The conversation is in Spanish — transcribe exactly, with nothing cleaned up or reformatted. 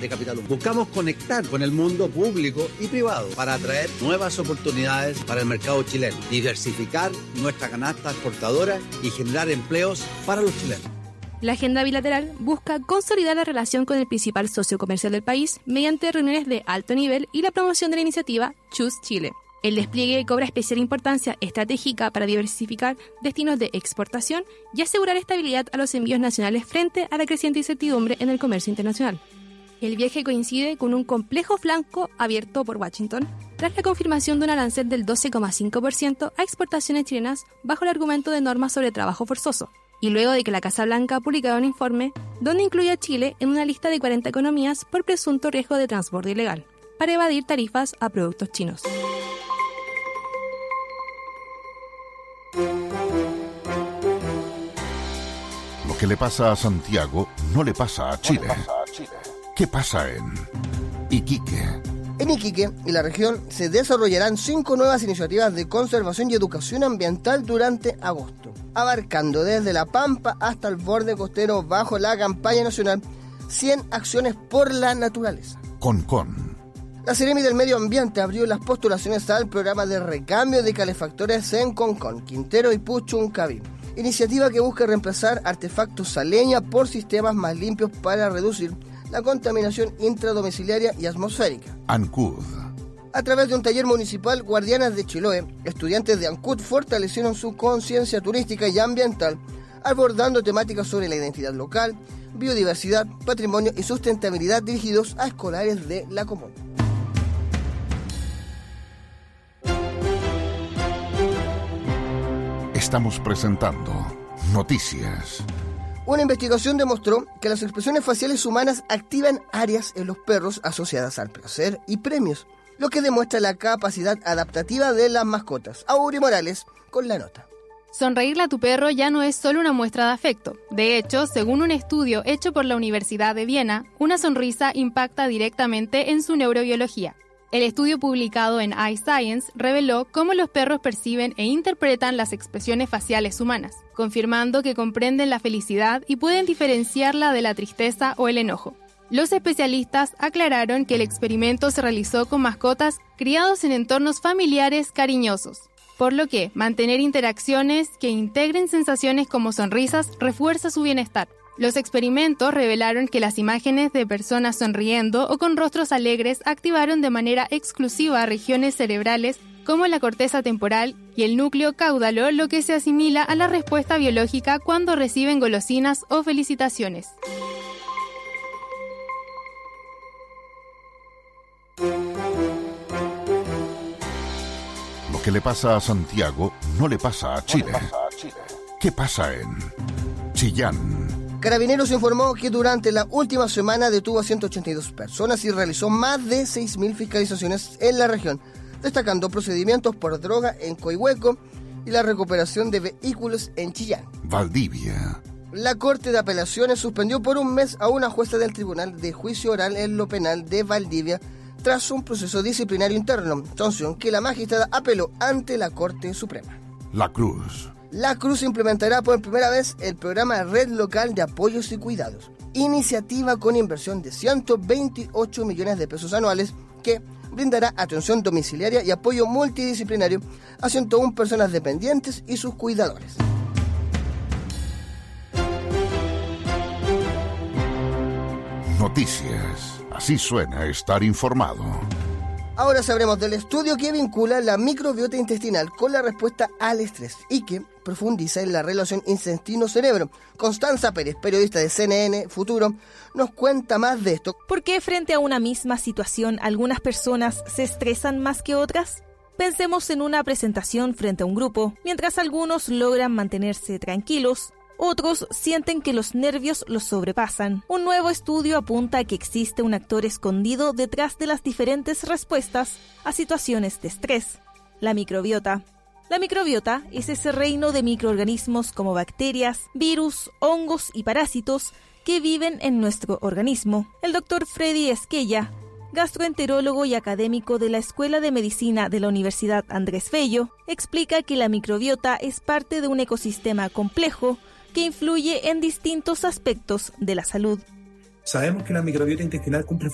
de capital humano. Buscamos conectar con el mundo público y privado para atraer nuevas oportunidades para el mercado chileno, diversificar nuestra canasta exportadora y generar empleos para los chilenos. La agenda bilateral busca consolidar la relación con el principal socio comercial del país mediante reuniones de alto nivel y la promoción de la iniciativa Choose Chile. El despliegue cobra especial importancia estratégica para diversificar destinos de exportación y asegurar estabilidad a los envíos nacionales frente a la creciente incertidumbre en el comercio internacional. El viaje coincide con un complejo flanco abierto por Washington tras la confirmación de un arancel del doce coma cinco por ciento a exportaciones chilenas bajo el argumento de normas sobre trabajo forzoso, y luego de que la Casa Blanca publicara un informe donde incluye a Chile en una lista de cuarenta economías por presunto riesgo de transbordo ilegal, para evadir tarifas a productos chinos. Lo que le pasa a Santiago no le pasa a Chile. ¿Qué pasa en Iquique? En Iquique y la región se desarrollarán cinco nuevas iniciativas de conservación y educación ambiental durante agosto, abarcando desde La Pampa hasta el borde costero bajo la campaña nacional cien acciones por la naturaleza. Concon. La Seremi del Medio Ambiente abrió las postulaciones al programa de recambio de calefactores en Concon, Quintero y Puchuncaví, iniciativa que busca reemplazar artefactos saleña por sistemas más limpios para reducir la contaminación intradomiciliaria y atmosférica. Ancud. A través de un taller municipal, Guardianas de Chiloé, estudiantes de Ancud fortalecieron su conciencia turística y ambiental, abordando temáticas sobre la identidad local, biodiversidad, patrimonio y sustentabilidad dirigidos a escolares de la comuna. Estamos presentando Noticias. Una investigación demostró que las expresiones faciales humanas activan áreas en los perros asociadas al placer y premios, lo que demuestra la capacidad adaptativa de las mascotas. Auri Morales con la nota. Sonreírle a tu perro ya no es solo una muestra de afecto. De hecho, según un estudio hecho por la Universidad de Viena, una sonrisa impacta directamente en su neurobiología. El estudio publicado en iScience reveló cómo los perros perciben e interpretan las expresiones faciales humanas, confirmando que comprenden la felicidad y pueden diferenciarla de la tristeza o el enojo. Los especialistas aclararon que el experimento se realizó con mascotas criados en entornos familiares cariñosos, por lo que mantener interacciones que integren sensaciones como sonrisas refuerza su bienestar. Los experimentos revelaron que las imágenes de personas sonriendo o con rostros alegres activaron de manera exclusiva regiones cerebrales como la corteza temporal y el núcleo caudalo, lo que se asimila a la respuesta biológica cuando reciben golosinas o felicitaciones. Lo que le pasa a Santiago no le pasa a Chile. ¿Qué pasa en Chillán? Carabineros informó que durante la última semana detuvo a ciento ochenta y dos personas y realizó más de seis mil fiscalizaciones en la región, destacando procedimientos por droga en Coihueco y la recuperación de vehículos en Chillán. Valdivia. La Corte de Apelaciones suspendió por un mes a una jueza del Tribunal de Juicio Oral en lo Penal de Valdivia tras un proceso disciplinario interno, sanción que la magistrada apeló ante la Corte Suprema. La Cruz. La Cruz implementará por primera vez el programa Red Local de Apoyos y Cuidados, iniciativa con inversión de ciento veintiocho millones de pesos anuales que brindará atención domiciliaria y apoyo multidisciplinario a ciento una personas dependientes y sus cuidadores. Noticias. Así suena estar informado. Ahora sabremos del estudio que vincula la microbiota intestinal con la respuesta al estrés y que profundiza en la relación intestino-cerebro. Constanza Pérez, periodista de C N N Futuro, nos cuenta más de esto. ¿Por qué frente a una misma situación algunas personas se estresan más que otras? Pensemos en una presentación frente a un grupo. Mientras algunos logran mantenerse tranquilos, otros sienten que los nervios los sobrepasan. Un nuevo estudio apunta a que existe un actor escondido detrás de las diferentes respuestas a situaciones de estrés: la microbiota. La microbiota es ese reino de microorganismos como bacterias, virus, hongos y parásitos que viven en nuestro organismo. El doctor Freddy Esquella, gastroenterólogo y académico de la Escuela de Medicina de la Universidad Andrés Bello, explica que la microbiota es parte de un ecosistema complejo que influye en distintos aspectos de la salud. Sabemos que la microbiota intestinal cumple